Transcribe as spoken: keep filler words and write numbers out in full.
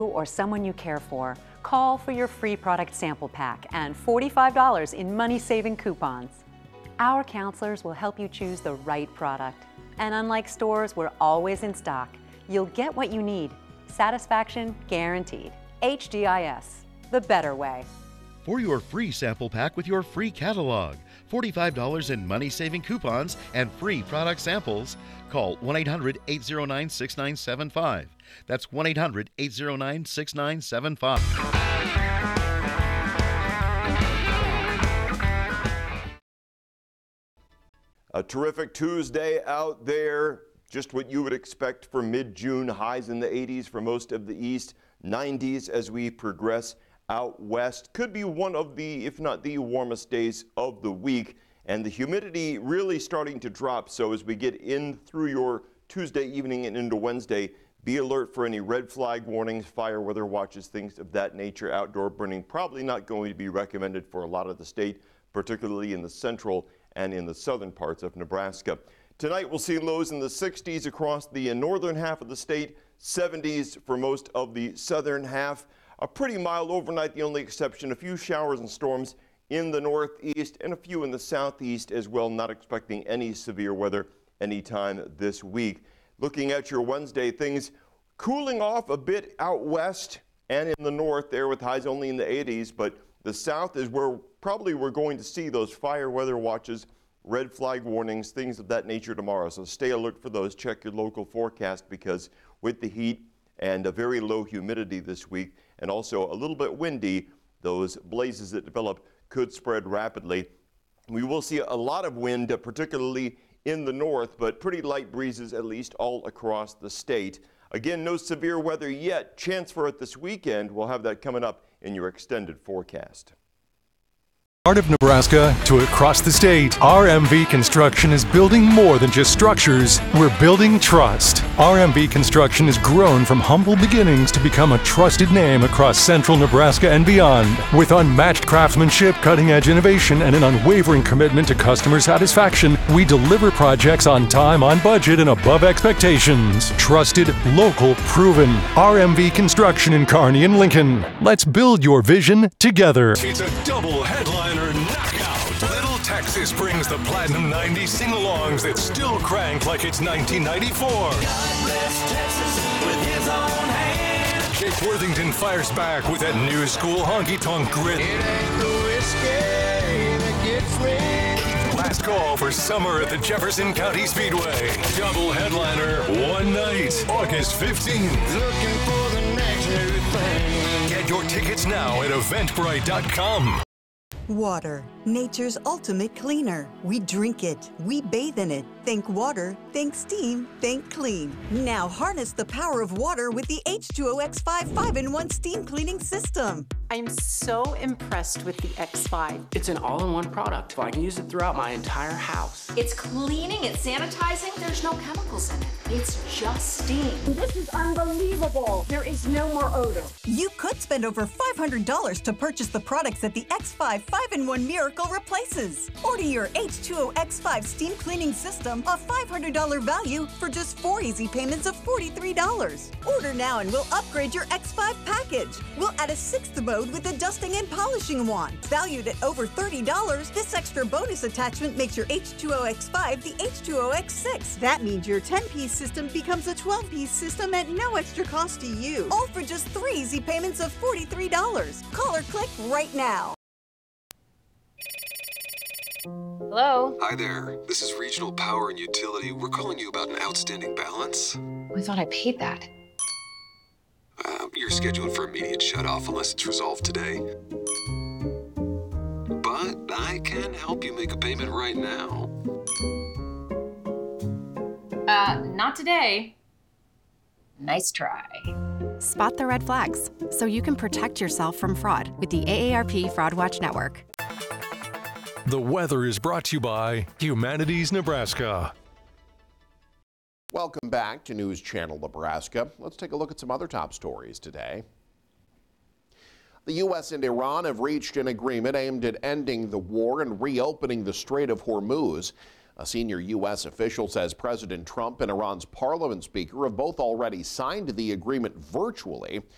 or someone you care for, call for your free product sample pack and forty-five dollars in money-saving coupons. Our counselors will help you choose the right product. And unlike stores, we're always in stock. You'll get what you need. Satisfaction guaranteed. H D I S, the better way. For your free sample pack with your free catalog, forty-five dollars in money-saving coupons, and free product samples, call one eight hundred, eight oh nine, six nine seven five. That's one eight hundred, eight oh nine, six nine seven five. A terrific Tuesday out there. Just what you would expect for mid-June. Highs in the eighties for most of the east, nineties as we progress out west. Could be one of the, if not the warmest days of the week. And the humidity really starting to drop. So as we get in through your Tuesday evening and into Wednesday, be alert for any red flag warnings, fire weather watches, things of that nature. Outdoor burning probably not going to be recommended for a lot of the state, particularly in the central and in the southern parts of Nebraska. Tonight we'll see lows in the sixties across the northern half of the state, seventies for most of the southern half. A pretty mild overnight, the only exception, a few showers and storms in the northeast and a few in the southeast as well. Not expecting any severe weather anytime this week. Looking at your Wednesday, things cooling off a bit out west and in the north there with highs only in the eighties, but the south is where probably we're going to see those fire weather watches, red flag warnings, things of that nature tomorrow. So stay alert for those. Check your local forecast because with the heat and a very low humidity this week and also a little bit windy, those blazes that develop could spread rapidly. We will see a lot of wind, particularly in the north, but pretty light breezes at least all across the state. Again, no severe weather yet. Chance for it this weekend. We'll have that coming up in your extended forecast. Part of Nebraska to across the state, R M V Construction is building more than just structures. We're building trust. R M V Construction has grown from humble beginnings to become a trusted name across central Nebraska and beyond. With unmatched craftsmanship, cutting-edge innovation, and an unwavering commitment to customer satisfaction, we deliver projects on time, on budget, and above expectations. Trusted, local, proven. R M V Construction in Kearney and Lincoln. Let's build your vision together. It's a double headliner knockout. Little Texas brings the Platinum ninety sing-alongs that still crank like it's nineteen ninety-four. God bless Texas with his own hand. Jake Worthington fires back with that new school honky-tonk grit. It ain't the whiskey that gets rich. Last call for summer at the Jefferson County Speedway. Double headliner, one night, August fifteenth. Looking for the next new thing. Get your tickets now at eventbrite dot com. Water, nature's ultimate cleaner. We drink it, we bathe in it. Think water, think steam, think clean. Now harness the power of water with the H two O X five five in one steam cleaning system. I'm so impressed with the X five. It's an all-in-one product. I can use it throughout my entire house. It's cleaning, it's sanitizing. There's no chemicals in it. It's just steam. This is unbelievable. There is no more odor. You could spend over five hundred dollars to purchase the products that the X five five in one Miracle replaces. Order your H two O X five steam cleaning system, a five hundred dollars value, for just four easy payments of forty-three dollars. Order now and we'll upgrade your X five package. We'll add a sixth mode with a dusting and polishing wand. Valued at over thirty dollars, this extra bonus attachment makes your H two O X five the H two O X six. That means your ten-piece system becomes a twelve-piece system at no extra cost to you. All for just three easy payments of forty-three dollars. Call or click right now. Hello? Hi there. This is Regional Power and Utility. We're calling you about an outstanding balance. I thought I paid that. Uh, you're scheduled for immediate shutoff unless it's resolved today. But I can help you make a payment right now. Uh, not today. Nice try. Spot the red flags so you can protect yourself from fraud with the A A R P Fraud Watch Network. The weather is brought to you by Humanities Nebraska. Welcome back to News Channel Nebraska. Let's take a look at some other top stories today. The U S and Iran have reached an agreement aimed at ending the war and reopening the Strait of Hormuz. A senior U S official says President Trump and Iran's parliament speaker have both already signed the agreement virtually.